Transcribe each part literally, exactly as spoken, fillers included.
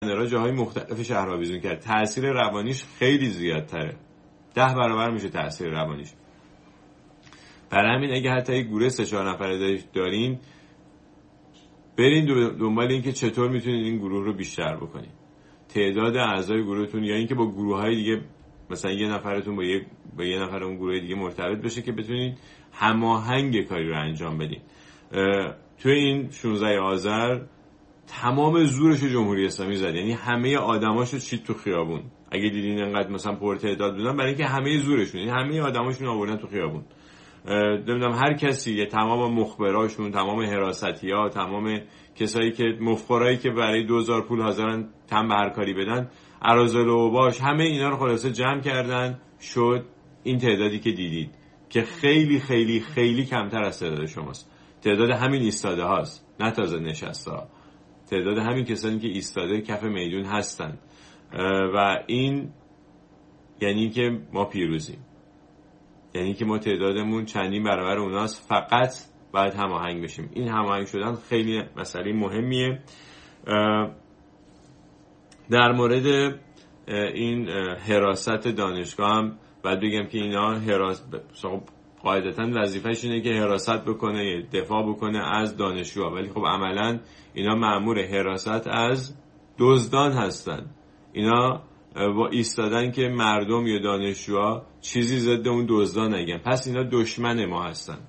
بندرها جاهای مختلف شهر آویزون کرد. تأثیر روانیش خیلی زیادتره، ده برابر میشه تأثیر روانیش. برای همین اگه حتی یک گروه سه چهار نفره دارین، برین دنبال این که چطور میتونید این گروه رو بیشتر بکنید، تعداد اعضای گروهتون، یا اینکه با گروه‌های دیگه مثلا یه نفرتون با یه با یه نفر اون گروه دیگه مرتبط بشه که بتونید هماهنگ کاری رو انجام بدید. توی این شانزده آذر تمام زورش رو جمهوری اسلامی زد، یعنی همه آدماشو چید تو خیابون. اگه دیدین انقدر مثلا پرتعداد بودن، برای اینکه همه زورشون، یعنی همه آدماشون آوردن تو خیابون. نمیدونم هر کسی، تمام مخبراشون، تمام حراستی‌ها، تمام کسایی که مفخرایی که برای دوزار پول حاضرن تن به هر کاری بدن، اراذل و باش، همه اینا رو خلاصه جمع کردن، شد این تعدادی که دیدید که خیلی خیلی خیلی کمتر از تعداد شماست. تعداد همین ایستاده هاست، نه تازه نشسته ها، تعداد همین کسانی که ایستاده کف میدون هستن. و این یعنی که ما پیروزیم، یعنی که ما تعدادمون چندین برابر اوناست، فقط باید هماهنگ بشیم. این هماهنگ شدن خیلی مسئله مهمیه. در مورد این حراست دانشگاه هم باید بگم که اینا حراست قاعدتاً وظیفه‌ش اینه که حراست بکنه، دفاع بکنه از دانشجوها، ولی خب عملاً اینا مأمور حراست از دزدان هستن. اینا با ایستادن که مردم یا دانشجوها چیزی ضد اون دزدان نگن، پس اینا دشمن ما هستن.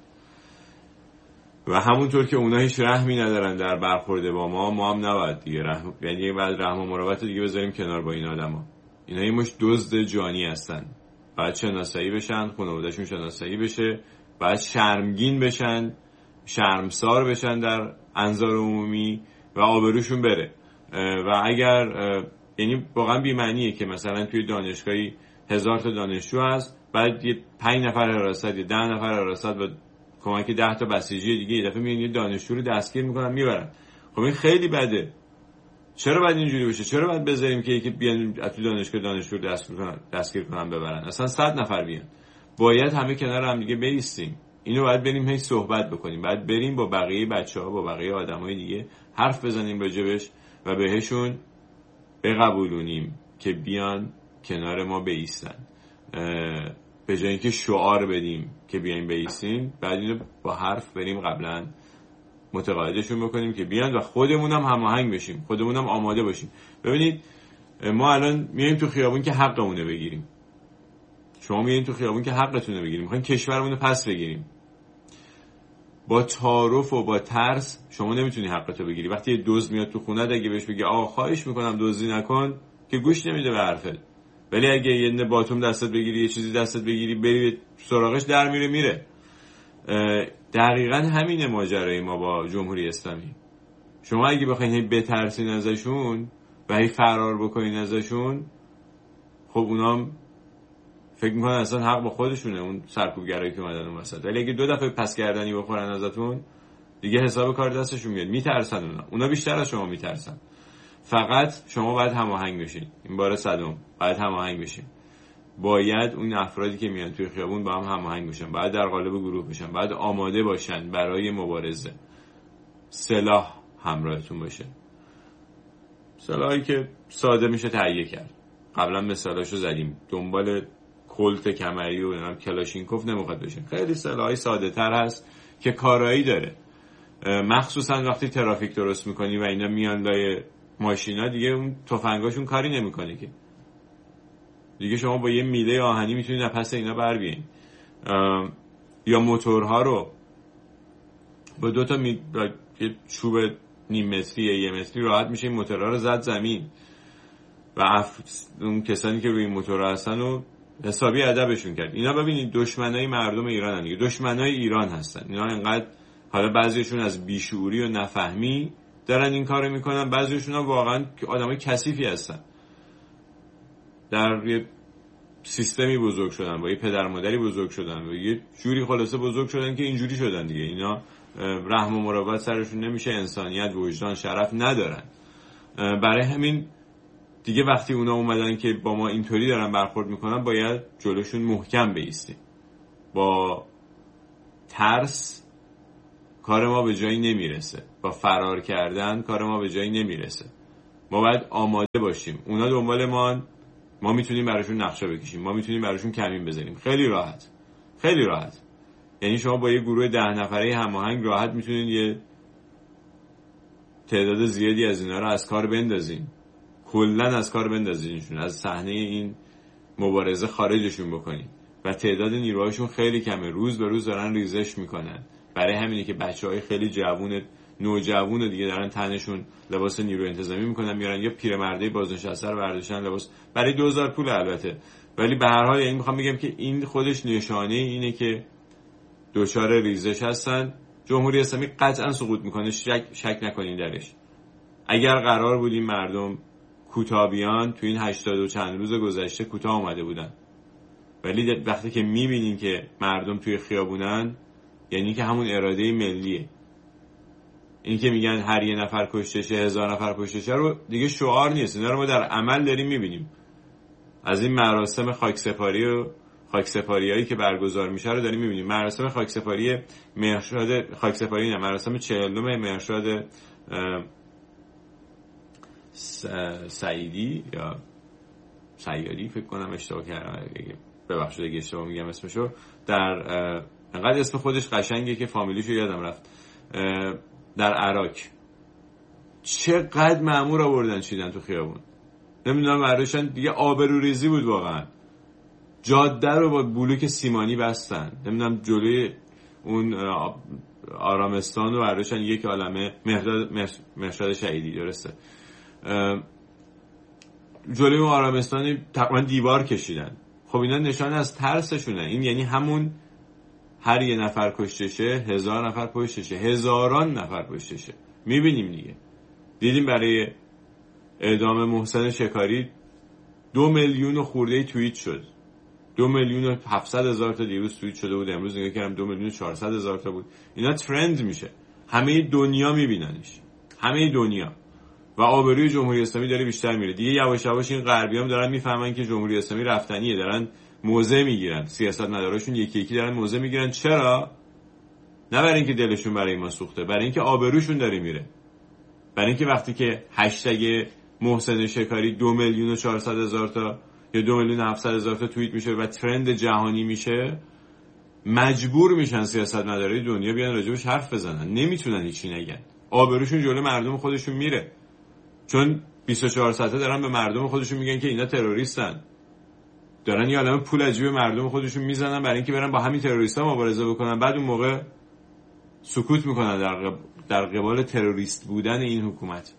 و همونطور که اونا هیچ رحمی ندارن در برخورد با ما، ما هم نباید دیگه رحم، یعنی بعد رحم و مروت دیگه بذاریم کنار با این آدما. اینا یه مش دزد جانی هستن، باید شناسایی بشن، خانواده‌شون شناسایی بشه، باید شرمگین بشن، شرمسار بشن در انظار عمومی و آبروشون بره. و اگر یعنی واقعا بی‌معنیه که مثلا توی دانشگاهی هزار تا دانشجو هست، بعد یه پنج نفر حراست یا ده نفر حراست و کمک ده تا بسیجی دیگه یه دفعه میگن یه دانشجو رو دستگیر میکنن میبرن. خب این خیلی بده. چرا باید اینجوری بشه؟ چرا باید بذاریم که یکی بیان تو دانشگاه دانشجو رو دستگیر کنن دستگیر کنن ببرن؟ اصلا صد نفر بیان. باید همه کنار هم دیگه بایستیم. اینو باید بریم هی صحبت بکنیم. بعد بریم با بقیه بچه‌ها، با بقیه آدمای دیگه حرف بزنیم راجبش و بهشون بقبولونیم که بیان کنار ما بایستن. به جای اینکه شعار بدیم که بیاین بایستین، بعد اینو با حرف بریم قبلا متقاعدشون بکنیم که بیان و خودمون هم هماهنگ بشیم، خودمون هم آماده باشیم. ببینید ما الان میایم تو خیابون که حقمونه بگیریم، شما میایم تو خیابون که حقتونه بگیریم، میخواین کشورمون رو پس بگیریم. با تعارف و با ترس شما نمیتونی حقتو بگیری. وقتی یه دزد میاد تو خونه، اگه بهش بگی آقا خواهش میکنم دزدی نکن، که گوش نمیده به حرفت. ولی اگه یه نه باتوم دستت بگیری، یه چیزی دستت بگیری، بری سراغش، در میره میره. دقیقاً همینه ماجرای ما با جمهوری اسلامی. شما اگه بخواید بترسین ازشون و هی فرار بکنین ازشون، خب اونام فکر میکنن اصلا حق با خودشونه، اون سرکوبگرایی که اومدن اون وسط. ولی اگه دو دفعه پس گردنی بخورن ازتون، دیگه حساب کار دستشون میاد. میترسن اونا اونا بیشتر از شما میترسن. فقط شما باید هماهنگ بشین. این بار صدم باید هماهنگ بشین. باید اون افرادی که میان توی خیابون با هم هماهنگ بشن، باید در قالب گروه بشن، باید آماده باشن برای مبارزه. سلاح همراهتون باشه، سلاحی که ساده میشه تهیه کرد. قبلا مثالاشو زدیم. دنبال کلت کمری و نمیدونم کلاشینکوف نمیخواد بشین. خیلی سلاحی ساده تر هست که کارایی داره. مخصوصا وقتی ترافیک درست میکنی و اینا میان لای ماشینا، دیگه اون تفنگاشون کاری نمیکنه که. دیگه شما با یه میله آهنی میتونید از پس اینا بر بیاین. یا موتورها رو با دو تا می... با یه چوب نیم متری یا یه متری راحت میشه این موتورها رو زد زمین و اف... اون کسانی که روی این موتورها هستن رو حسابی ادبشون کرد. اینا ببینید دشمنای مردم ایران دیگه، دشمنای ایران هستن. اینا انقدر، حالا بعضیشون از بیشعوری و نفهمی دارن این کارو میکنن، بعضیشون هم واقعا آدمای کثیفی هستن، در یه سیستمی بزرگ شدن، با یه پدر مادری بزرگ شدن و یه جوری خلاصه بزرگ شدن که اینجوری شدن دیگه. اینا رحم و مروت سرشون نمیشه، انسانیت، وجدان، شرف ندارن. برای همین دیگه وقتی اونا اومدن که با ما اینطوری دارن برخورد میکنن، باید جلوشون محکم بایستیم. با ترس کار ما به جایی نمیرسه، با فرار کردن کار ما به جایی نمیرسه. ما باید آماده باشیم. اونا دنبال ما، ما میتونیم براشون نقشه بکشیم، ما میتونیم براشون کمین بزنیم. خیلی راحت، خیلی راحت. یعنی شما با یه گروه ده نفره هماهنگ راحت میتونید یه تعداد زیادی از اینا رو از کار بندازین، کلا از کار بندازینشون، از صحنه این مبارزه خارجشون بکنین. و تعداد نیروهاشون خیلی کمه، روز به روز دارن ریزش میکنن. برای همینه که بچهای خیلی جوون نوجوون دیگه دارن تنشون لباس نیرو انتظامی میکنن، میارن یا پیرمرده بازنشسته رو برداشتن لباس برای دوزار پول البته. ولی به هر حال یعنی میخوام بگم که این خودش نشانه اینه که دچار ریزش هستن. جمهوری اسلامی قطعا سقوط میکنه، شک, شک نکنین درش. اگر قرار بود این مردم کوتاه بیان، تو این هشتاد و چند روز گذشته کوتاه اومده بودن. ولی وقتی که میبینین که مردم توی خیابونن، یعنی که همون اراده ملیه. این که میگن هر یه نفر کشته شه هزار نفر کشته شه رو دیگه شعار نیست، اینا رو ما در عمل داریم میبینیم. از این مراسم خاکسپاری و خاکسپاریایی که برگزار میشه رو داریم میبینیم. مراسم خاکسپاری مهرشاد، خاکسپاری نه، مراسم چهلم مهرشاد سعیدی یا سیادی فکر کنم اشتباه کردم، ببخشید اگه اشتباه میگم اسمشو، در انقدر اسم خودش قشنگه که فامیلیشو یادم رفت، در عراق. چقدر مأمور آوردن چیدن تو خیابون، نمیدونم براشون دیگه آبروریزی بود واقعا. جاده رو با بلوک سیمانی بستن، نمیدونم جلوی اون آرامستان رو براشون یک عالمه مهرشاد شهیدی درسته، جلوی اون آرامستان تقریبا دیوار کشیدن. خب اینا نشان از ترسشونه. این یعنی همون هر یه نفر کشته شه هزار نفر کشته شه، هزاران نفر کشته شه. میبینیم دیگه، دیدیم برای اعدام محسن شکاری دو میلیون و خورده توییت شد، دو میلیون و هفتصد هزار تا دیروز توییت شده بود، امروز نگاه کردم دو میلیون و چهارصد هزار تا بود. اینا ترند میشه، همه دنیا میبیننش، همه دنیا. و آبروی جمهوری اسلامی داره بیشتر میره دیگه. یواش یواش این غربیام دارن میفهمن که جمهوری اسلامی رفتنیه، دارن موضع میگیرن، سیاستمداراشون یکی یکی دارن موضع میگیرن. چرا؟ نه برای اینکه دلشون برای ما سوخته، برای اینکه آبروشون داره میره. برای اینکه وقتی که هشتگ محسن شکاری دو میلیون و چهارصد هزار تا یا دو میلیون و هفتصد هزار تا توییت میشه و ترند جهانی میشه، مجبور میشن سیاستمدارای دنیا بیان راجبش حرف بزنن. نمیتونن هیچی نگن، آبروشون جلوی مردم خودشون میره. چون بیست و چهار ساعته دارن به مردم خودشون میگن که اینا تروریستن، دارن یه عالمه پول عجیب مردم خودشون میزنن برای اینکه برن با همین تروریستا مبارزه بکنن. بعد اون موقع سکوت میکنن در در قبال تروریست بودن این حکومت،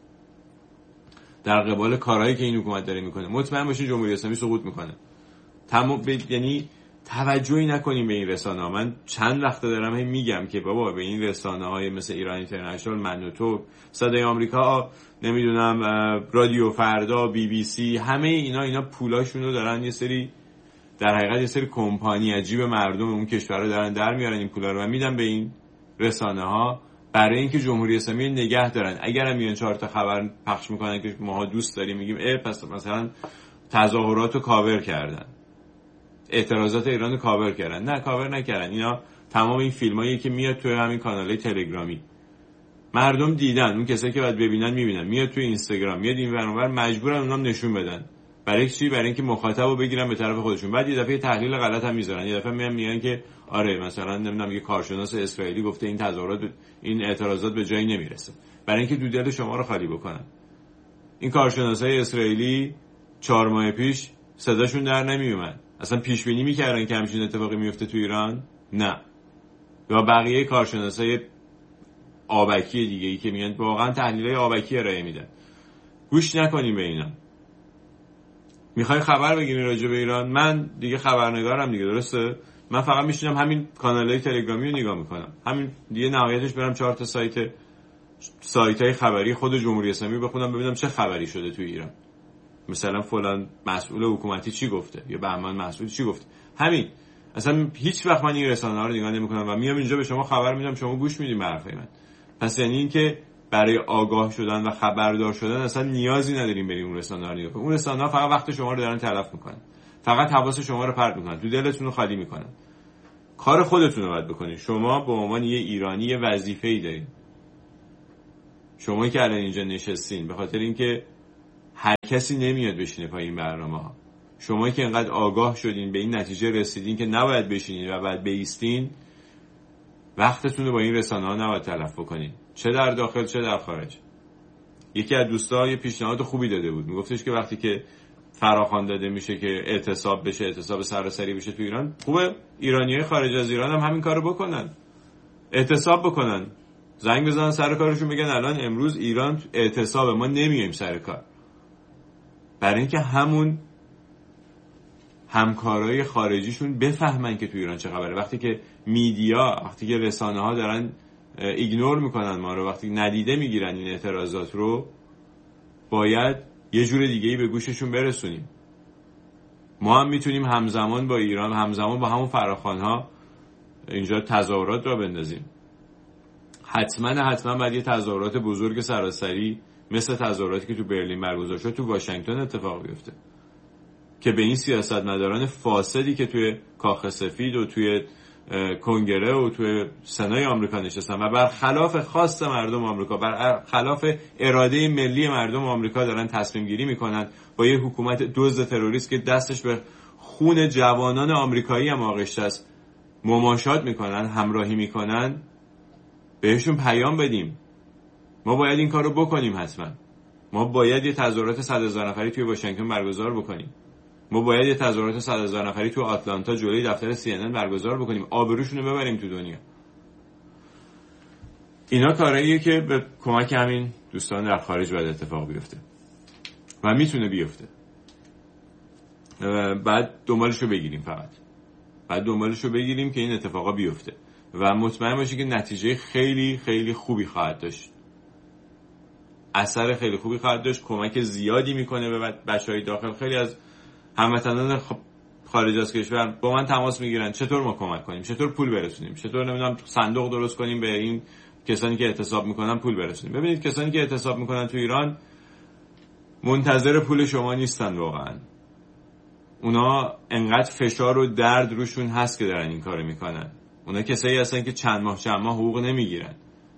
در قبال کارهایی که این حکومت داره میکنه. مطمئن باشین جمهوری اسلامی سقوط میکنه. تمام ب... یعنی توجهی نکنیم به این رسانه‌ها. من چند وقت دارم هم میگم که بابا به این رسانه‌های مثل ایران اینترنشنال، من و تو، صدای آمریکا، نمیدونم رادیو فردا، بی بی سی، همه اینا اینا پولاشون رو دارن یه سری، در حقیقت یه سری کمپانی عجیب مردم اون کشور دارن در میارن این پولا رو و میدن به این رسانه‌ها برای اینکه جمهوری اسلامی نگه دارن. اگرم میان چهار تا خبر پخش میکنن که ماها دوست داریم، میگیم اه پس مثلا تظاهرات رو کاور کردن، اعتراضات ایران رو کاور کردن. نه، کاور نکردن. اینا تمام این فیلمایی که میاد توی همین کانالای تلگرامی مردم دیدن، اون کسایی که باید ببینن میبینن، میاد توی اینستاگرام، میاد این ور اون ور، مجبورن اونام نشون بدن. برای چی؟ برای اینکه مخاطبو بگیرن به طرف خودشون. بعد یه دفعه تحلیل غلط هم میذارن، یه دفعه میان میگن که آره مثلا نمیدونم یه کارشناس اسرائیلی گفته این تظاهرات ب... این اعتراضات به جایی نمیرسه، برای اینکه دو دل شما رو خالی بکنن. این کارشناسای اسرائیلی چهار ماه پیش صداشون در نمیومد، اصلا پیش بینی میکردن که همچین اتفاقی میفته تو ایران؟ نه. و بقیه کارشناسای آبکی دیگه ای که میان واقعا تحلیلای آبکی ارائه میدن، گوش نکنیم به اینا. میخوای خبر بگیری راجع به ایران؟ من دیگه خبرنگارم دیگه، درسته؟ من فقط میشینم همین کانالای تلگرامی رو نگاه میکنم، همین دیگه. نهایتش برم چهار تا سایت سایتای خبری خود جمهوری اسلامی بخونم ببینم چه خبری شده تو ایران، مثلا فلان مسئول حکومتی چی گفته یا بهمان مسئول چی گفته. همین. اصلا هیچ وقت من این رسانه‌ها رو نگاه نمیکنم و میام اینجا به شما خبر میدم، شما گوش میدین به حرفای من. پس یعنی این که برای آگاه شدن و خبردار شدن اصلا نیازی نداریم بریم اون رسانه‌ها رو نگاه کنیم. اون رسانه‌ها فقط وقت شما رو دارن تلف میکنن، فقط حواس شما رو پرت میکنن، تو دلتون رو خالی میکنن. کار خودتون رو باید بکنید. شما به عنوان یه ایرانی یه وظیفه‌ای دارید. شما که الان اینجا نشستین به خاطر اینکه هر کسی نمیاد بشینه پای این برنامه ها. شما که انقدر آگاه شدین به این نتیجه رسیدین که نباید بشینین و باید بایستین، وقتتون رو با این رسانه ها نباید تلف کنین، چه در داخل چه در خارج. یکی از دوستان یه پیشنهاد خوبی داده بود، میگفتش که وقتی که فراخوان داده میشه که اعتصاب بشه، اعتصاب سراسری بشه تو ایران، خوبه ایرانیای خارج از ایران هم همین کارو بکنن، اعتصاب بکنن، زنگ بزنن سر کارشون، بگن الان امروز ایران اعتصابه، ما نمیایم سر کار. برای اینکه همون همکارای خارجیشون بفهمن که تو ایران چه خبره. وقتی که میدیا، وقتی که رسانه ها دارن ایگنور میکنن ما رو، وقتی ندیده میگیرن این اعتراضات رو، باید یه جور دیگه ای به گوششون برسونیم. ما هم میتونیم همزمان با ایران، همزمان با همون فراخوان ها اینجا تظاهرات را بندازیم. حتما حتما باید یه تظاهرات بزرگ سراسری مثل تظاهراتی که تو برلین برگزار شد تو واشنگتن اتفاق بیفته که به این سیاستمداران فاسدی که توی کاخ سفید و توی کنگره و توی سنای آمریکا نشستن و برخلاف خواست مردم آمریکا، برخلاف اراده ملی مردم آمریکا دارن تصمیم گیری میکنن، با یه حکومت دزد تروریست که دستش به خون جوانان آمریکایی هم آغشته است مماشات میکنن، همراهی میکنن، بهشون پیام بدیم. ما باید این کارو بکنیم. حتما ما باید یه تظاهرات صد هزار نفری توی واشنگتن برگزار بکنیم. ما باید یه تظاهرات صد هزار نفری تو آتلانتا جلوی دفتر سی ان ان برگزار بکنیم، آبروشون رو ببریم تو دنیا. اینا کارهاییه که به کمک همین دوستان در خارج باید اتفاق بیفته و میتونه بیفته. بعد دنبالش رو بگیریم، فقط بعد دنبالش رو بگیریم که این اتفاقا بیفته و مطمئن باشی که نتیجه خیلی خیلی خوبی خواهد داشت، اثر خیلی خوبی خواهد داشت، کمک زیادی میکنه به بچهای داخل. خیلی از هموطنان خارج از کشور با من تماس میگیرن چطور ما کمک کنیم، چطور پول برسونیم، چطور نمیدونم صندوق درست کنیم به این کسانی که اعتصاب میکنن پول برسونیم. ببینید کسانی که اعتصاب میکنن تو ایران منتظر پول شما نیستن واقعا. اونا انقدر فشار و درد روشون هست که دارن این کارو میکنن. اونا کسایی هستن که چند ماه چند ماه حقوق نمیگیرن،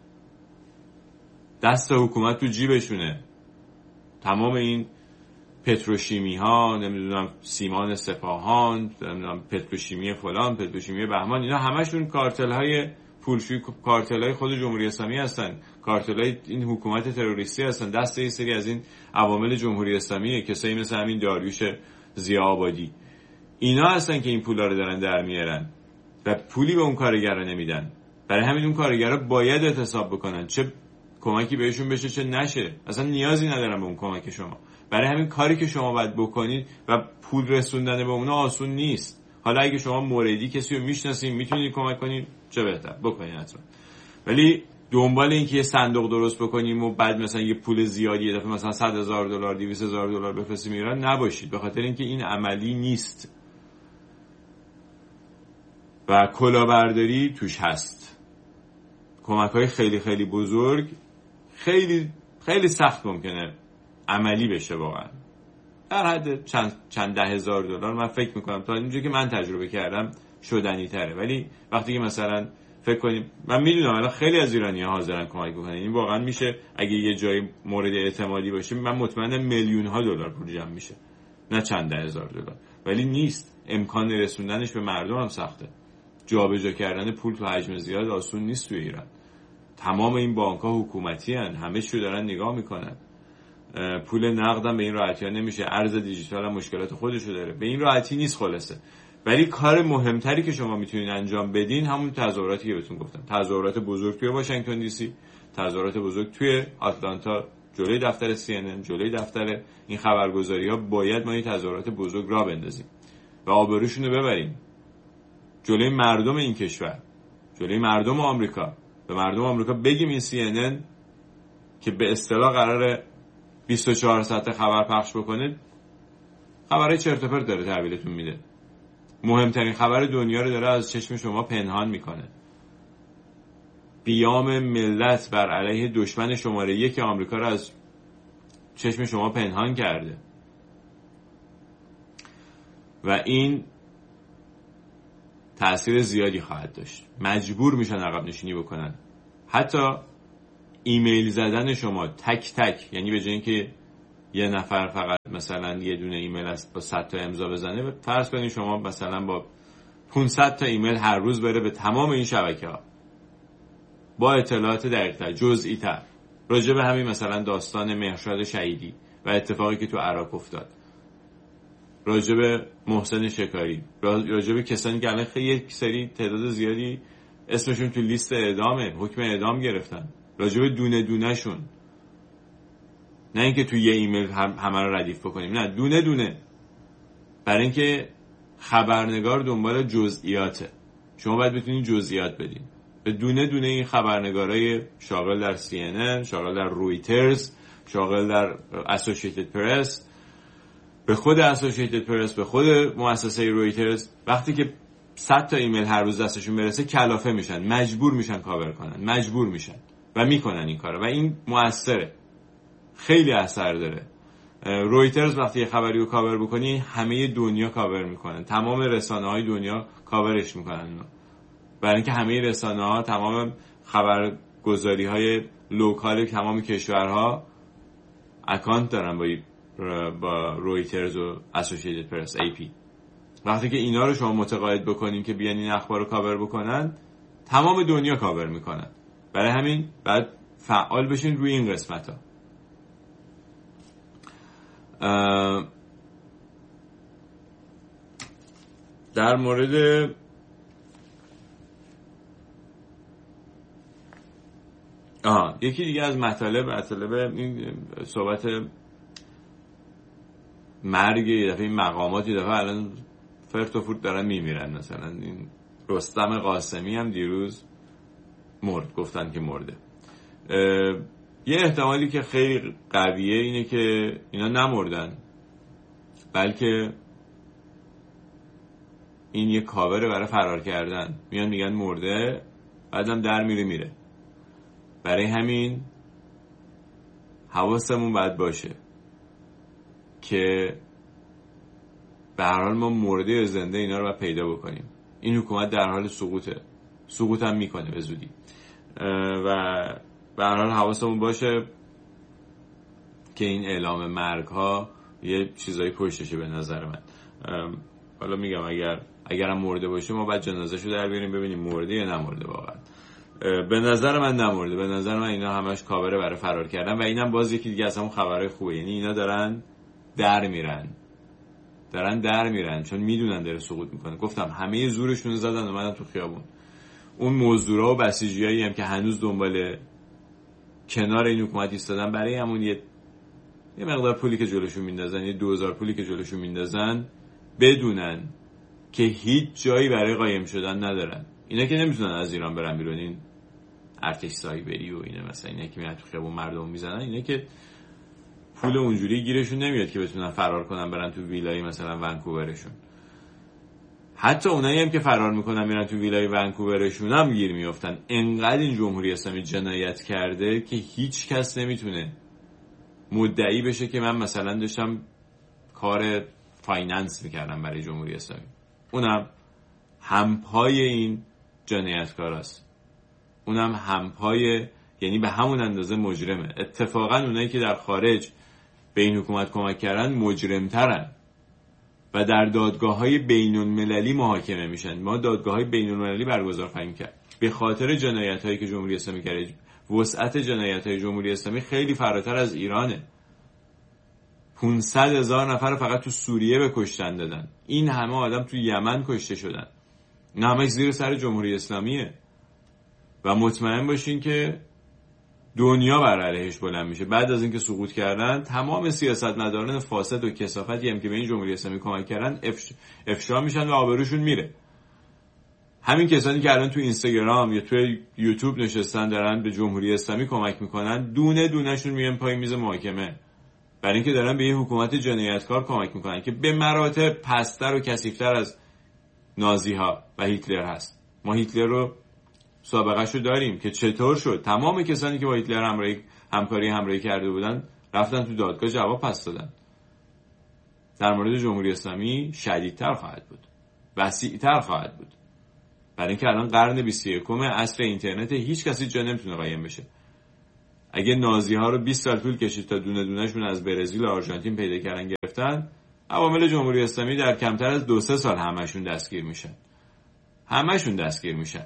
دست حکومت تو جیبشونه. تمام این پتروشیمی ها، نمیدونم سیمان سپاهان، نمیدونم پتروشیمی فلان، پتروشیمی بهمان، اینا همشون کارتل های پولشویی، کارتل های خود جمهوری اسلامی هستن، کارتل های این حکومت تروریستی هستن، دست یه سری از این عوامل جمهوری اسلامی، کسایی مثل همین داریوش ضیاءآبادی، اینا هستن که این پولا رو دارن در میارن و پولی به اون کارگرا نمیدن. برای همین اون کارگرا باید اعتصاب بکنن، چه کمکی بهشون بشه چه نشه، اصلا نیازی ندارن به اون کمک شما. برای همین کاری که شما باید بکنید و پول رسوندن به اونا آسون نیست. حالا اگه شما موردی کسی رو میشناسید میتونید کمک کنید، چه بهتر، بکنید حتما. ولی دنبال این که یه صندوق درست بکنیم و بعد مثلا یه پول زیادی یه دفعه مثلا صد هزار دلار دویست هزار دلار بفرستیم ایران نباشید، به خاطر اینکه این عملی نیست و کلاهبرداری توش هست. کمک‌های خیلی خیلی بزرگ خیلی خیلی سخت ممکنه عملی بشه واقعا، در حد چند چند ده هزار دلار من فکر میکنم تا اینجوری که من تجربه کردم شدنی تره. ولی وقتی که مثلا فکر کنیم، من میدونم الان خیلی از ایرانی‌ها حاضرن کمک بکنن، این واقعا میشه اگه یه جایی مورد اعتمادی باشه، من مطمئنم میلیون ها دلار پول جمع میشه، نه چند ده هزار دلار. ولی نیست، امکان رسوندنش به مردم هم سخته. جابجا کردن پول تو حجم زیاد آسون نیست تو ایران. تمام این بانک‌ها حکومتی هن، همه چیو دارن نگاه میکنن. پول نقدم به این راحتی ها نمیشه، ارز دیجیتال هم مشکلات خودشو داره، به این راحتی نیست خلاصه. ولی کار مهمتری که شما میتونید انجام بدین همون تظاهراتی که بهتون گفتم، تظاهرات بزرگ توی واشنگتن دی سی، تظاهرات بزرگ توی آتلانتا جلوی دفتر سی ان ان، جلوی دفتر این خبرگزاری ها. باید ما این تظاهرات بزرگ را بندازیم و آبروشون رو ببریم جلوی مردم این کشور، جلوی مردم آمریکا. به مردم آمریکا بگیم این سی ان ان که به اصطلاح قراره بیست و چهار ساعته خبر پخش بکنه، خبرهای چرت و پرت داره تحویلتون میده. مهمترین خبر دنیا رو داره از چشم شما پنهان میکنه. قیام ملت بر علیه دشمن شماره یک آمریکا رو از چشم شما پنهان کرده و این تأثیر زیادی خواهد داشت. مجبور میشن عقب نشینی بکنن. حتی ایمیل زدن شما تک تک، یعنی به جای اینکه یه نفر فقط مثلا یه دونه ایمیل است با صد تا امضا بزنه، فرض کنید شما مثلا با پانصد تا ایمیل هر روز بره به تمام این شبکه‌ها با اطلاعات دقیق‌تر، جزئی‌تر راجع به همین مثلا داستان مهرشاد شهیدی و اتفاقی که تو عراق افتاد، راجع به محسن شکاری، راجع به کسانی که الان خیلی یک سری تعداد زیادی اسمشون تو لیست اعدامه، حکم اعدام گرفتن، راجع به دونه دونه شون، نه اینکه تو یه ایمیل هم همه رو ردیف بکنیم، نه دونه دونه، برای اینکه خبرنگار دنبال جزئیاته. شما باید بتونید جزئیات بدین به دونه دونه این خبرنگارای شاغل در سی ان ان، شاغل در رویترز، شاغل در اسوسییتد پرس، به خود اسوسییتد پرس، به خود مؤسسه رویترز. وقتی که صد تا ایمیل هر روز دستشون برسه کلافه میشن، مجبور میشن کاور کنن، مجبور میشن و میکنن این کارو و این موثره، خیلی اثر داره. رویترز وقتی یه خبری رو کاور بکنی همه دنیا کاور میکنن، تمام رسانه‌های دنیا کاورش میکنن، برای اینکه همه رسانه‌ها، تمام خبرگزاری‌های لوکال تمام کشورها اکانت دارن با با رویترز و اسوسییتد پرس، ای پی. وقتی که اینا رو شما متقاعد بکنین که بیان این اخبار رو کاور بکنن، تمام دنیا کاور میکنن. برای همین بعد فعال بشین روی این قسمت ها. در مورد آها یکی دیگه از مطالب مطالب این صحبت مرگ یه دفعه این مقامات، یه دفعه الان فرت و فورت دارن میمیرن. مثلا این رستم قاسمی هم دیروز مرد، گفتن که مرده. یه احتمالی که خیلی قویه اینه که اینا نمردن، بلکه این یه کاوره برای فرار کردن. میان میگن مرده، بعدم در میره میره. برای همین حواسمون باید باشه که به هر حال ما مرده یا زنده اینا رو باید پیدا بکنیم. این حکومت در حال سقوطه، سقوط هم میکنه به زودی و به هر حال حواسمون باشه که این اعلام مرگ ها یه چیزایی پشتشه. به نظر من حالا میگم اگر اگرم مرده باشه ما باید جنازه‌شو در بیاریم ببینیم مرده یا نمرده. واقعا به نظر من نمرده، به نظر من اینا همش کاوره برای فرار کردن و اینم باز یکی دیگه از همون خبرهای خوبه. یعنی اینا دارن در میرن دارن در میرن چون میدونن داره سقوط میکنه. گفتم همه زورشون رو زدن اومدن تو خیابون. اون مزدورا و بسیجیایی هم که هنوز دنبال کنار این حکومت ایستادن، برای همون یه یه مقدار پولی که جلوشون میندازن، یه دو هزار پولی که جلوشون میندازن، بدونن که هیچ جایی برای قایم شدن ندارن. اینا که نمیتونن از ایران برن بیرون، این ارتش سایبری و اینا مثلا اینا که میاد تو خیابون مردم میزنن، اینا که پول اونجوری گیرشون نمیاد که بتونن فرار کنن برن تو ویلای مثلا ونکوورشون. حتی اونایی هم که فرار میکنن میرن تو ویلای ونکوورشون هم گیر میافتن. انقدر این جمهوری اسلامی جنایت کرده که هیچ کس نمیتونه مدعی بشه که من مثلا داشتم کار فایننس میکردم برای جمهوری اسلامی. اونم همپای این جنایتکاراست، اونم همپای، یعنی به همون اندازه مجرمه. اتفاقا اونایی که در خارج به این حکومت کمک کردن مجرمترن و در دادگاه‌های بین‌المللی محاکمه میشن. ما دادگاه‌های بین‌المللی برگزار خواهیم کرد به خاطر جنایت‌هایی که جمهوری اسلامی کرده. وسعت جنایت‌های جمهوری اسلامی خیلی فراتر از ایرانه. پانصد هزار نفر فقط تو سوریه به کشتن دادن. این همه آدم تو یمن کشته شدن. این همه زیر سر جمهوری اسلامیه و مطمئن باشین که دنیا بر علیهش بلند میشه. بعد از اینکه سقوط کردن، تمام سیاستمداران فاسد و کثافتی هم که به این جمهوری اسلامی کمک کردن افش... افشا میشن و آبروشون میره. همین کسانی که الان تو اینستاگرام یا تو یوتیوب نشستن دارن به جمهوری اسلامی کمک میکنن، دونه دونهشون میان پای میز محاکمه، برای اینکه دارن به یه حکومت جنایتکار کمک میکنن که به مراتب پستر و کثیف‌تر از نازی ها و هیتلر هست. ما هیتلر رو سابقه‌اش رو داریم که چطور شد تمام کسانی که با هیتلر همراهی همکاری همراهی کرده بودن رفتن تو دادگاه جواب پس دادن. در مورد جمهوری اسلامی شدیدتر خواهد بود، وسیع‌تر خواهد بود، برای اینکه الان قرن بیست و یکم عصر اینترنت، هیچ کسی جا نمیتونه قایم بشه. اگه نازی ها رو بیست سال طول کشید تا دونه دونهشون از برزیل و آرژانتین پیدا کردن گرفتن، عوامل جمهوری اسلامی در کمتر از دو سه سال همشون دستگیر میشن همشون دستگیر میشن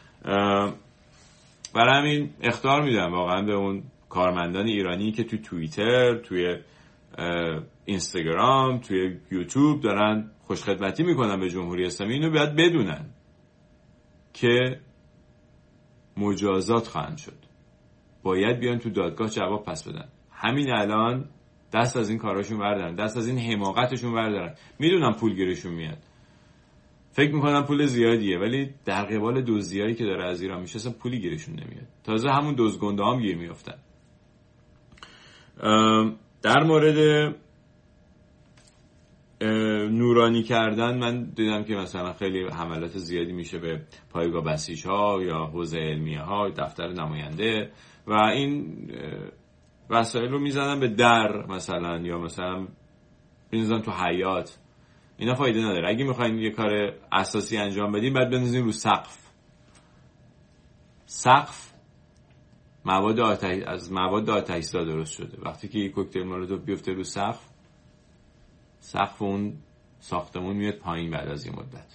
برای همین اخطار میدم واقعا به اون کارمندان ایرانی که توی توییتر، توی اینستاگرام، توی یوتیوب دارن خوشخدمتی میکنن به جمهوری اسلامی. اینو باید بدونن که مجازات خواهند شد، باید بیان تو دادگاه جواب پس بدن. همین الان دست از این کاراشون بردارن، دست از این حماقتشون بردارن. میدونم پول گیرشون میاد، فکر میکنم پول زیادیه، ولی در قبال دزدیایی که داره از ایران میشه اصلا پولی گیرشون نمیاد. تازه همون دزدگنده هم گیر میافتن. در مورد نورانی کردن من دیدم که مثلا خیلی حملات زیادی میشه به پایگاه بسیج ها یا حوزه علمیه ها، دفتر نماینده و این وسایل رو میزنن به در مثلا، یا مثلا میزنن تو حیاط. اینا فایده نداره. اگه میخواین یه کار اساسی انجام بدین بعد بندازین رو سقف. سقف مواد آتش از مواد آتش‌زا درست شده. وقتی که یک کوکتل مولوتوف بیفته رو سقف، سقف اون ساختمون میاد پایین بعد از این مدت.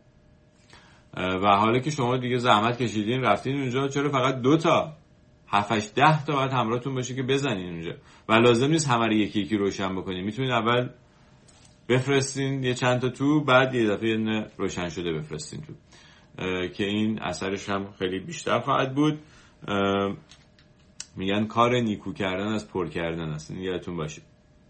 و حالا که شما دیگه زحمت کشیدین رفتین اونجا، چرا فقط دو تا هفت هشت ده تا باید همراهتون باشه که بزنین اونجا؟ و لازم نیست همه رو یکی یکی روشن بکنین. میتونین اول بفرستین یه چند تا تو، بعد یه دفعه یه روشن شده بفرستین تو، که این اثرش هم خیلی بیشتر خواهد بود. میگن کار نیکو کردن از پر کردن است، این یادتون باشه.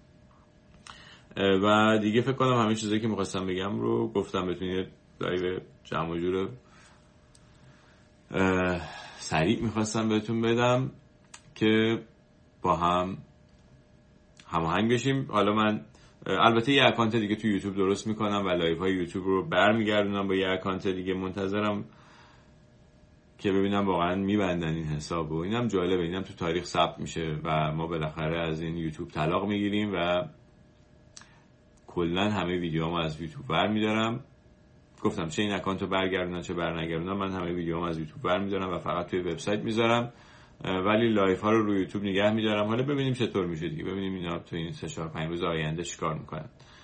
و دیگه فکر کنم همه چیزایی که میخواستم بگم رو گفتم. بتونید لایو جمع و جور سریع میخواستم بهتون بدم که با هم هماهنگ بشیم. حالا من البته یه اکانت دیگه تو یوتیوب درست میکنم و لایو های یوتیوب رو برمیگردونم با یه اکانت دیگه. منتظرم که ببینم واقعا میبندن این حساب و اینم جالبه، اینم تو تاریخ ثبت میشه و ما بالاخره از این یوتیوب طلاق میگیریم و کلا همه ویدیوهامو از یوتیوب برمیدارم. گفتم چه این اکانتو برگردونن چه برنگردونن، من همه ویدیوهامو از یوتیوب برمیدارم و فقط توی وبسایت میذارم، ولی لایف ها رو روی یوتیوب نگه میدارم. حالا ببینیم چطور میشه دیگه، ببینیم اینا تو این سه چهار پنج روز آینده چیکار میکنن.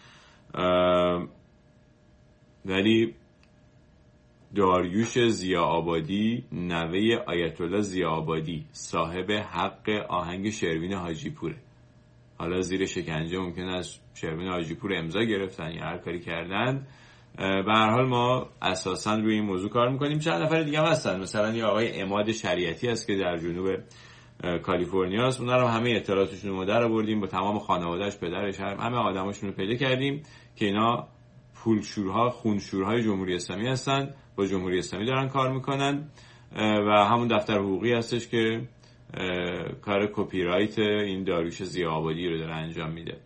ولی داریوش ضیاءآبادی نوه آیت الله ضیاءآبادی صاحب حق آهنگ شروین حاجی پوره. حالا زیر شکنجه ممکنه از شروین حاجی پور امضا گرفتن یا هر کاری کردن. به هر حال ما اساساً روی این موضوع کار میکنیم. چند نفر دیگه هم هستن، مثلا یه آقای عماد شریعتی هست که در جنوب کالیفرنیا است. اونا رو همه اطلاعاتشون رو در آوردیم، با تمام خانواده‌اش، پدرش، همه آدماشون رو پیدا کردیم که اینا پولشورها، خونشورهای جمهوری اسلامی هستن، با جمهوری اسلامی دارن کار میکنن و همون دفتر حقوقی هستش که کار کپی رایت این داریوش ضیاءآبادی رو داره انجام میده.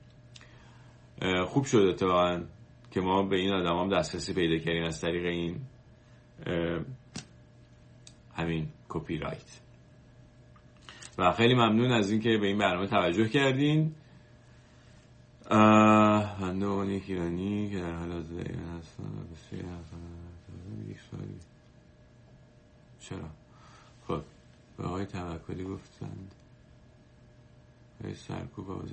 خوب شده اتفاقاً که ما به این آدم هم دسترسی پیدا کردیم از طریق این همین کپی رایت. و خیلی ممنون از این که به این برنامه توجه کردین. بنده اونی ایرانی که در حال حاضر ایران هستن بسیار یک سوالی چرا؟ خب به آقای توکلی گفتند به سرکوب آوازه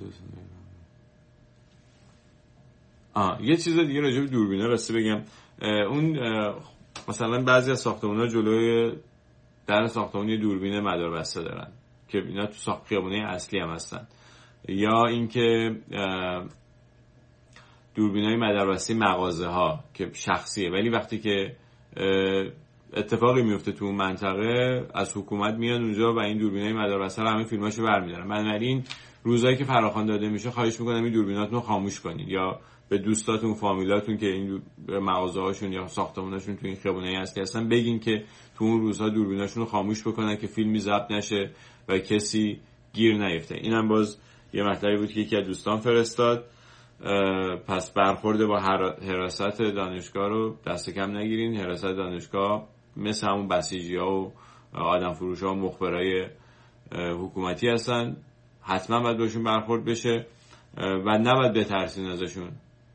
آه یه چیز دیگه راجع به دوربینا راستی بگم. اون مثلا بعضی از ساختمان‌ها جلوی در ساختمون یه دوربین مداربسته دارن که اینا تو ساخت خیابونه اصلی هم هستن، یا اینکه دوربینای مداربسته مغازه ها که شخصیه، ولی وقتی که اتفاقی میفته تو اون منطقه از حکومت میان اونجا و این دوربینای مداربسته رو همه فیلماشو برمی‌دارن. بنابراین روزایی که فراخوان داده میشه خواهش میکنم این دوربیناتون رو خاموش کنید، یا به دوستاتون، فامیلاتون که این مغازه هاشون یا ساختموناشون تو این خیابونه اصلی هستن بگین که تو اون روزها دوربیناشون رو خاموش بکنن که فیلمی ضبط نشه و کسی گیر نیفته. اینم باز یه مطلبی بود که یکی از دوستان فرستاد. پس برخورد با حراست دانشگاه رو دست کم نگیرین. حراست دانشگاه مثل همون بسیجی‌ها و آدم فروش‌ها و مخبرای حکومتی هستن، حتما باید باشون برخورد بشه و نباید بترسین ازشون،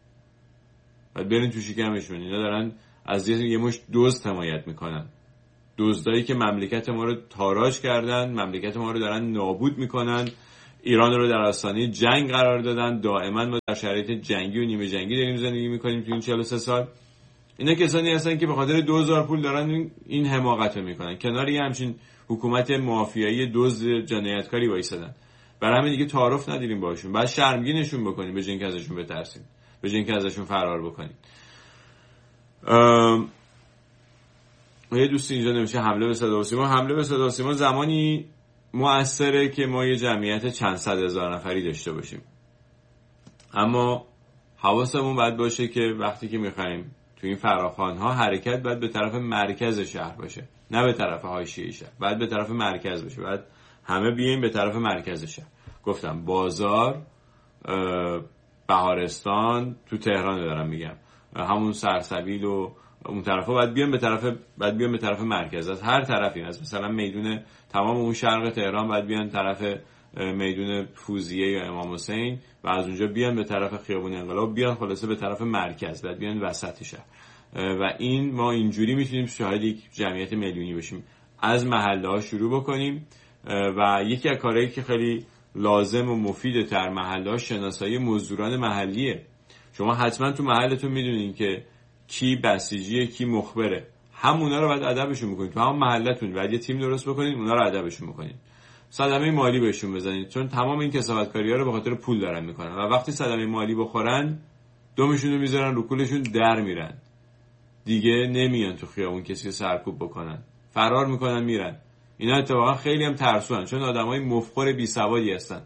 باید برین تو شکمشون. اینا دارن از یه مش دزد حمایت میکنن، دزدایی که مملکت ما رو تاراج کردن، مملکت ما رو دارن نابود میکنن، ایران رو در آستانه جنگ قرار دادن. دائما ما در شرایط جنگی و نیمه جنگی داریم زندگی میکنیم تو این چهل و سه سال. اینا کسانی هستن که به خاطر دو هزار پول دارن این حماقت رو میکنن، کنار یه همچین حکومت مافیایی دزد جنایتکاری وایسادن. برای همین دیگه تعارف نداریم باشون، بعد شرمگینشون بکنیم به جای اینکه ازشون بترسیم، به جای اینکه ازشون فرار بکنیم. ام... یه دوستی اینجا نمیشه حمله به صدا و سیما. حمله به صدا و سیما زمانی مؤثره که ما یه جمعیت چند صد هزار نفری داشته باشیم، اما حواسمون باید باشه که وقتی که میخوایم تو این فراخوان‌ها حرکت باید به طرف مرکز شهر باشه، نه به طرف حاشیه شهر. باید به طرف مرکز باشه، باید همه بیایم به طرف مرکز شهر. گفتم بازار، بهارستان تو تهران دارم میگم، همون سرسبیل و اون طرفا باید بیان به طرف باید بیان به طرف مرکز. از هر طرفی، از مثلا میدون تمام اون شرق تهران باید بیان طرف میدون فوزیه یا امام حسین و از اونجا بیان به طرف خیابون انقلاب، بیان خلاصه به طرف مرکز، بعد بیان وسط شهر. و این ما اینجوری میتونیم شاهد یک جمعیت میلیونی بشیم. از محله ها شروع بکنیم و یکی از کارهایی که خیلی لازم و مفیده در محله ها شناسایی مزدوران محلیه. شما حتما تو محلتون میدونین که کی بسیجیه کی مخبره، همونا رو باید ادبشون بکنید. تو هم محلتون باید یه تیم درست بکنید، اونا رو ادبشون بکنید، صدمه مالی بهشون بزنید، چون تمام این کسافتکاری‌ها رو به خاطر پول دارن میکنن و وقتی صدمه مالی بخورن دومشون رو میذارن رو کولشون در میرن، دیگه نمیان تو خیابون کسی رو سرکوب بکنن، فرار میکنن میرن. اینا اتفاقا خیلی هم ترسوان، چون آدمای مفخور بی سوادی هستن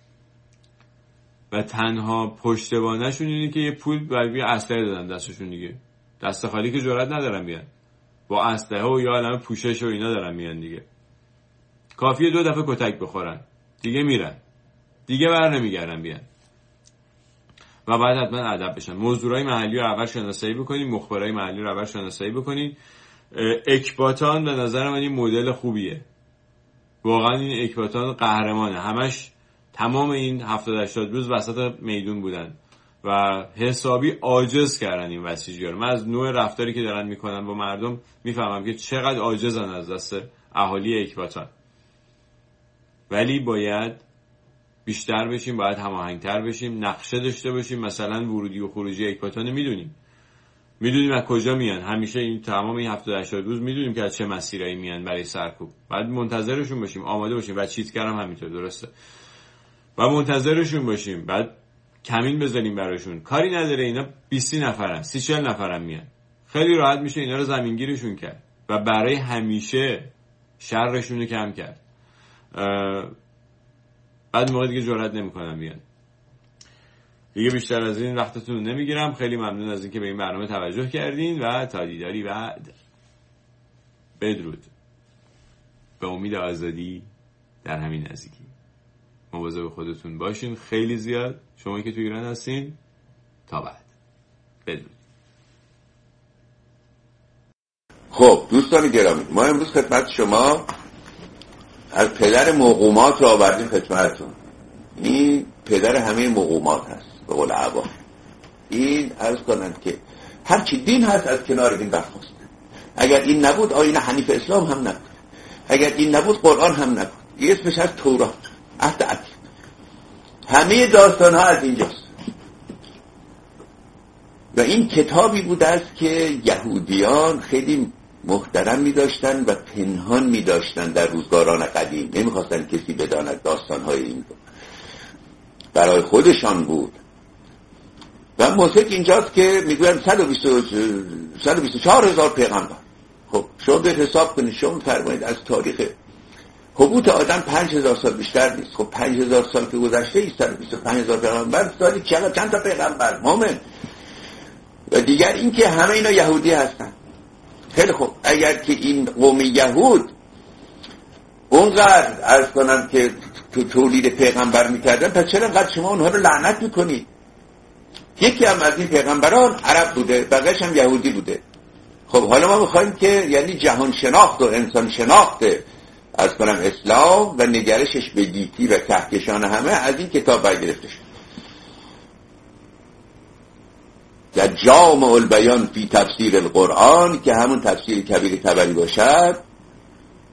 و تنها پشتوانه‌شون اینه که یه پول برای اسلحه دادن دستشون، دیگه دست خالی که جرئت ندارن بیان، با اسلحه و یا علامه پوشش و اینا دارن میان دیگه. کافیه دو دفعه کتک بخورن دیگه میرن، دیگه بر نمیگردن بیان. و بعد حتما ادب بشن. مزدورای محلی رو اول شناسایی بکنید، مخبرای محلی رو اول شناسایی بکنید. اکباتان به نظر من این مدل خوبیه، واقعا این اکباتان قهرمانه. همش تمام این هفتاد هشتاد روز وسط میدون بودن و حسابی عاجز کردن این بسیجی‌ها رو. من از نوع رفتاری که دارن میکنن با مردم میفهمم که چقدر عاجزن از دست اهالی اکباتان. ولی باید بیشتر بشیم، باید هماهنگتر بشیم، نقشه داشته باشیم. مثلا ورودی و خروجی اکباتان میدونیم، میدونیم از کجا میان، همیشه این تمام این هفتاد هشتاد روز میدونیم که از چه مسیرایی میان برای سرکوب. بعد منتظرشون باشیم، آماده باشیم. و چیتگر هم همینطور، درسته، و منتظرشون باشیم. بعد کمین بزنیم براشون، کاری نداره اینا بیست نفرن، سی چهل نفرن میان، خیلی راحت میشه اینا رو زمینگیرشون کرد و برای همیشه شرشون رو کم کرد. بعد موقع دیگه جرئت نمیکنن بیان. دیگه بیشتر از این وقتتون نمیگیرم. خیلی ممنون از اینکه به این برنامه توجه کردین و تا دیداری بعد. بدرود. به امید آزادی در همین نزدیکی. مواظب خودتون باشین خیلی زیاد، شما که تو ایران هستین. تا بعد. بدرود. خب دوستان گرامی، ما امروز خدمت شما از پدر موقومات رو آوردیم خدمتتون. این پدر همه موقومات هست به قول عوام. این عرض کنند که هرچی دین هست از کنار دین برخواسته. اگر این نبود آیین حنیف اسلام هم نبود، اگر این نبود قرآن هم نبود. یه اسمش از تورات، عهد عتیق. همه داستان ها از اینجاست و این کتابی بوده است که یهودیان خیلی محترم می داشتن و پنهان می داشتن در روزگاران قدیم. نمیخواستن کسی بداند داستانهای این برای خودشان بود. و موسیقی اینجاست که میگوین صد و بیست و چهار هزار پیغمبر. خب شما به حساب کنید، شما فرمایید از تاریخ حبوط آدم پنج هزار سال بیشتر نیست. خب پنج هزار سال که گذشته ایست، صد و بیست و پنج هزار پیغمبر سالی چند چند تا پیغمبر مومن. و دیگر این که همه اینا یهودی هستن. خیلی خوب، اگر که این قوم یهود اونقدر عرض کنم که تو تولید پیغمبر میکردن، پس چرا قد شما اونها رو لعنت میکنید؟ یکی هم از این پیغمبران عرب بوده، بقیه‌اش هم یهودی بوده. خب حالا ما میخوایم که یعنی جهان شناخت و انسان شناخت عرض کنم اسلام و نگرشش به گیتی و کهکشان همه از این کتاب برگرفته شد. در جامع البیان فی تفسیر القرآن که همون تفسیر کبیر طبری باشد،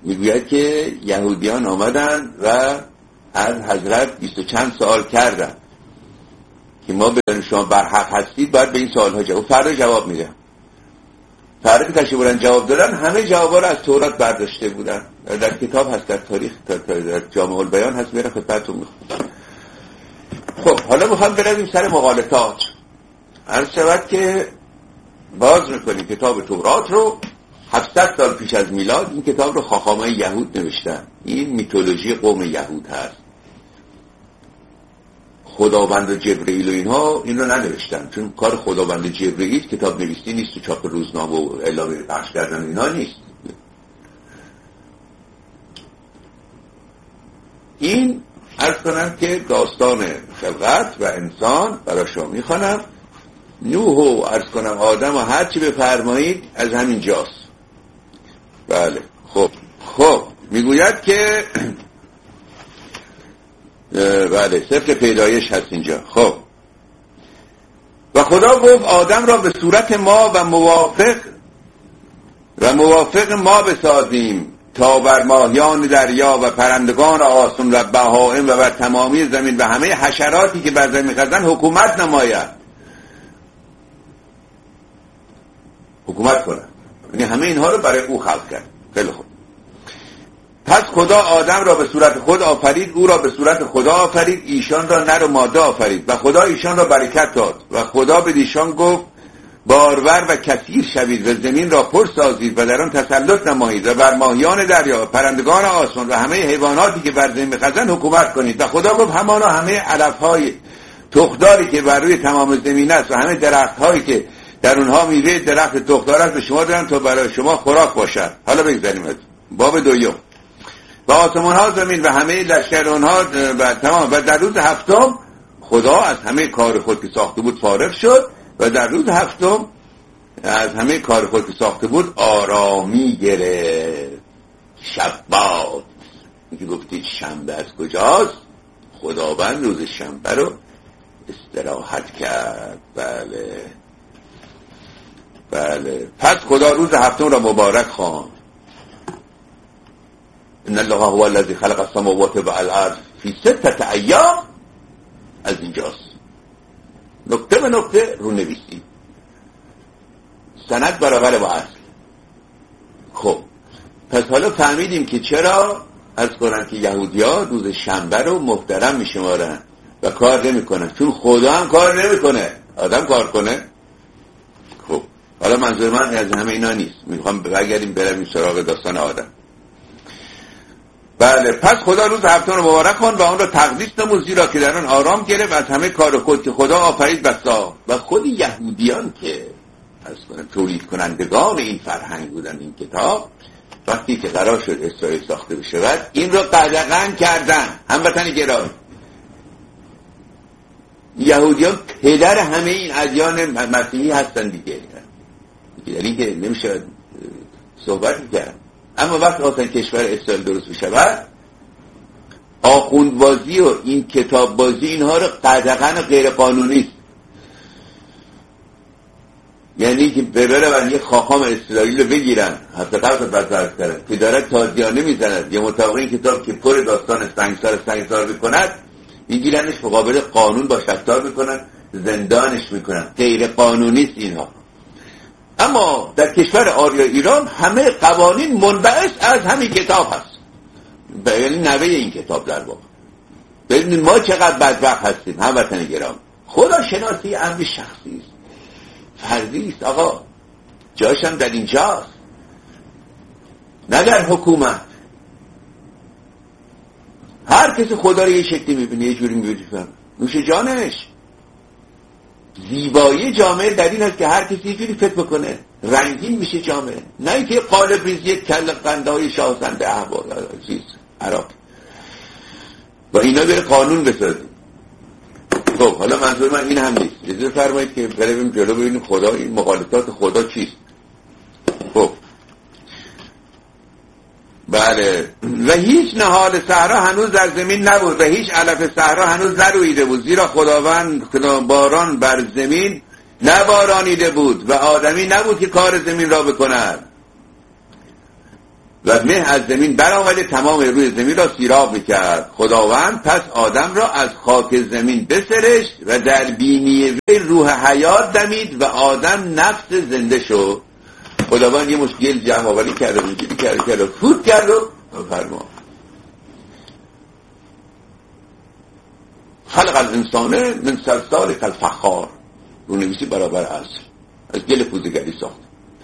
میگوید که یهودیان آمدن و از حضرت بیست و چند سوال کردن که ما بدون شما بر حق هستید باید به این سوالها جواب. فردا جواب میده. فردا که تشریف بردن جواب دادن، همه جوابا رو از تورات برداشته بودن. در کتاب هست، در تاریخ، در جامع البیان هست، میره خدمتتون میخونم. خب حالا میخوام برویم سر مغالطات. عرض شود که باز میکنیم کتاب تورات رو. هفتصد سال پیش از میلاد این کتاب رو خاخامای یهود نوشتن. این میتولوژی قوم یهود هست. خداوند و جبرئیل و اینها این رو ننوشتن، چون کار خداوند و جبرئیل کتاب نویسی نیست و چاپ روزنامه و اعلام پخش کردن اینا نیست. این عرض کنم که داستان خلقت و انسان برای شما میخوانم. نوح و عرض کنم آدم و هر چی بفرمایید از همین جاست. بله خب خب میگوید که بله سفر پیدایش هست اینجا. خب و خدا گفت آدم را به صورت ما و موافق و موافق ما بسازیم تا بر ماهیان دریا و پرندگان آسمان و بهائم و بر تمامی زمین و همه حشراتی که بر زمین می‌خزند حکومت نماید. حکومت کنه، یعنی همه اینها رو برای او خلق کرد. خیلی خوب. پس خدا آدم را به صورت خود آفرید، او را به صورت خدا آفرید، ایشان را نر و ماده آفرید و خدا ایشان را برکت داد و خدا به ایشان گفت بارور و کثیر شوید و زمین را پر سازید و در آن تسلط نمایید و بر ماهیان دریا و پرندگان آسمان و همه حیواناتی که بر زمین می‌خزند حکومت کنید. و خدا گفت همانا همه علف‌های تخمداری که بر روی تمام زمین است و همه درخت‌هایی که در اونها میوه درخت تخمدار است به شما دادم تا برای شما خوراک باشد. حالا بگذاریم باب دوم. و آسمان ها زمین و همه لشکر اونها و تمام. و در روز هفتم خدا از همه کار خود که ساخته بود فارغ شد و در روز هفتم از همه کار خود که ساخته بود آرامی گرفت. شبات که گفتید شنبه از کجاست؟ خداوند روز شنبه رو استراحت کرد. بله بله. پس خدا روز هفتم را مبارک خواند. ان الله هو الذی خلق السماوات والارض فی سته ایام. از اینجاست نکته به نکته رو نویسی، سند برابر با اصل. خب پس حالا فهمیدیم که چرا از قرآن که یهودی‌ها روز شنبه رو محترم میشمارن و کار نمیکنن، چون خدا هم کار نمیکنه، آدم کار کنه. خب حالا منظور من از همه اینا نیست، میخوام برگردیم بریم سراغ داستان آدم. بله. پس خدا روز هفتم رو مبارک خواند و آن را تقدیس نمود، زیرا که در آن آرام گرفت از همه کار خود که خدا آفرید و ساخت. و خود یهودیان که از تولید کنندگان این فرهنگ بودن، این کتاب، وقتی که قرار شد اسرائیل ساخته بشود این را قدغن کردن. هموطن گرامی، یهودیان پدر همه این ادیان مسیحی هستن دیگه، یعنی که نمیشه صحبت کرد. اما وقتی آسان کشور اسرائیل درست بشود، آخوندبازی و این کتاب بازی اینها رو قدغن غیر قانونی است. یعنی که ببرن یه خاخام اسرائیل رو بگیرن، حتی قبل برداشت کردن که داره تازیانه میزند، یه مطابق این کتاب که پر داستان سنگسار سنگسار بکند، میگیرنش مقابل قانون با شفتار میکنن، زندانش میکنن. غیر قانونی است اینها. اما در کشور آریا ایران همه قوانین منبعث از همین کتاب هست، یعنی نوه این کتاب در واقع. ببینید ما چقدر بدبخت هستیم هموطن گرامی. خدا شناسی امر شخصی است، فردی است. آقا جاشم در اینجاست، نه در حکومت. هر کسی خدا رو یه شکلی میبینه، یه جوری میبینه، نوش جانش. زیبایی جامعه در این هست که هر کسی یه جوری فکر بکنه، رنگین میشه جامعه، نه اینکه قالب ریزی کل قنده های شاهزنده احوال چیز عراق با اینا بره قانون بسازیم. خب حالا منظور من این هم نیست، اجازه فرمایید که بریم جلو ببینیم خدا، این مغالطات خدا چیست. خب بله. و هیچ نهال صحرا هنوز در زمین نبود و هیچ علف صحرا هنوز نرویده بود، زیرا خداوند باران بر زمین نبارانیده بود و آدمی نبود که کار زمین را بکند. و مه از زمین برآمده تمام روی زمین را سیراب میکرد. خداوند پس آدم را از خاک زمین بسرشت و در بینی وی روح حیات دمید و آدم نفس زنده شد. خداوند یه مشکل جمع آوری کرد و اینجوری کرد کرد و فوت کرد و فرما خلق الانسان من صلصال کالفخار، رو نویسی برابر اصل، از گل پوزگری ساخت.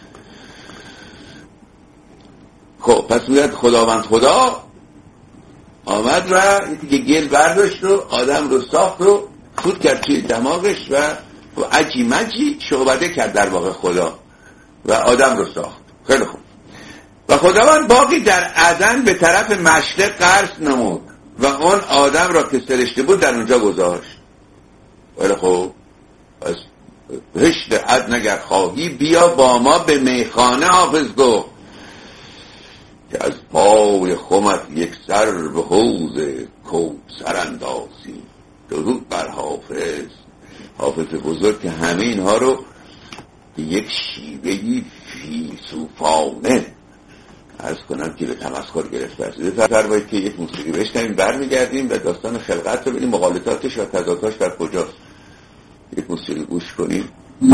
خب پس میاد خداوند خدا آمد و یه گل برداشت و آدم رو ساخت و فوت کرد توی دماغش و عجی مجی شعبده کرد در واقع خدا و آدم رو ساخت. خیلی خوب. و خداوند باقی در عدن به طرف مشرق قرص نمود و اون آدم را که سرشته بود در اونجا گذاشت. خیلی خوب. پس هشت عد نگر خواهی بیا با ما به میخانه حافظ گو که از پای خمت یک سر به حوض کوثر اندازی. درود بر حافظ، حافظ بزرگ که همه اینها رو به یک شیوهی فیلسوفانه عرض کنم که به تمسخر گرفته است. فرمایید که یک موسیقی بشنویم برمیگردیم و داستان خلقت رو ببینیم مغالطاتش و تضاداش در کجاست. یک موسیقی گوش کنیم.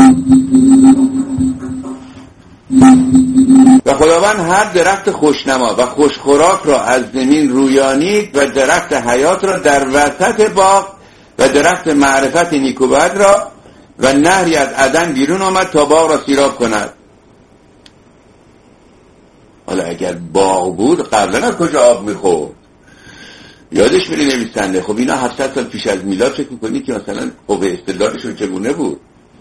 و خداوند هر درخت خوشنما و خوشخوراک را از زمین رویانید و درخت حیات را در وسط باغ و درخت معرفت نیکوبد را و نهری از عدن بیرون آمد تا باغ را سیراب کند. حالا اگر باغ بود قبلا از کجا آب میخورد؟ یادش میره نویسنده. خب اینا هفتصد سال پیش از میلاد فکر میکنی که مثلا قوه استدلالشون چگونه بود؟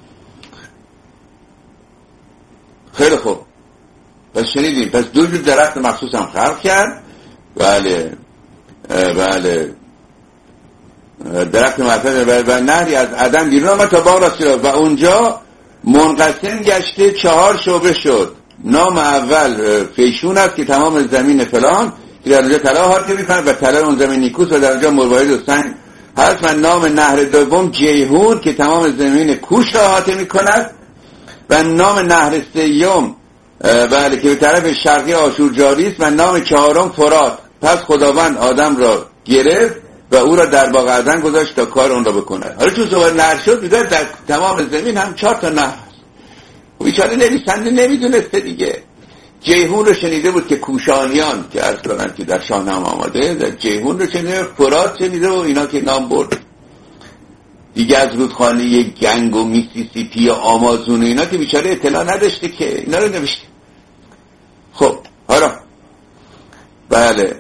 خیلی خوب. پس شنیدیم. پس دو جور درخت مخصوص هم خلق کرد. بله بله درخت معرفت و نهری از عدن بیرون آمد تا باغ را سیراب و اونجا منقسم گشته چهار شعبه شد. نام اول فیشون است که تمام زمین فلان که در اونجا طلا حاکم می‌کند و طلا اون زمین نیکوس و در اونجا مروارید و سنگ هست. و نام نهر دوم جیهون که تمام زمین کوش را حاکم می‌کند و نام نهر سیوم بله که به طرف شرقی آشور جاری است و نام چهارم فرات. پس خداوند آدم را گرفت و او را در باغ عدن گذاشت تا کار اون را بکند. حالا چون صحبت نهر شد میگه در تمام زمین هم چهار تا نهر هست. و بیچاره نویسنده نمیدونسته دیگه. جیهون رو شنیده بود که کوشانیان که عرض کنن که در شاهنامه آمده، در جیهون رو شنیده، فرات شنیده و اینا که نام برد دیگه. از رودخانه گنگ و میسیسیپی و آمازون و اینا که بیچاره اطلاع نداشته که اینا رو نوشته. خب حالا بله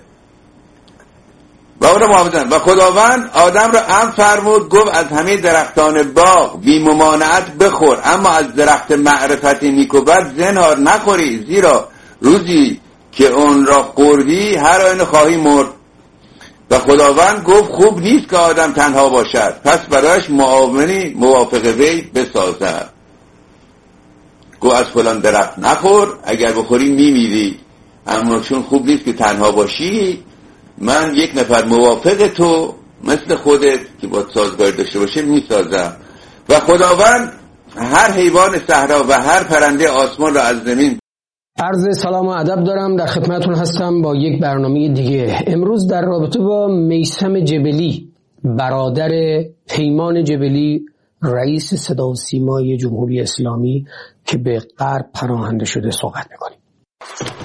و اون رو محافظن. و خداوند آدم را امر فرمود گفت از همه درختان باغ بی ممانعت بخور، اما از درخت معرفت نیک و بد زنهار نخوری، زیرا روزی که اون را خوردی هر آینه خواهی مرد. و خداوند گفت خوب نیست که آدم تنها باشد، پس برایش معاونی موافق وی بسازد. گفت از فلان درخت نخور، اگر بخوری میمیری، اما چون خوب نیست که تنها باشی من یک نفر موافق تو مثل خودت که با سازگار داشته باشه میسازم. و خداوند هر حیوان صحرا و هر پرنده آسمان را از زمین. عرض سلام و ادب دارم، در خدمتتون هستم با یک برنامه دیگه. امروز در رابطه با میثم جبلی، برادر پیمان جبلی، رئیس صدا و سیمای جمهوری اسلامی که به غرب پناهنده شده صحبت میکنیم.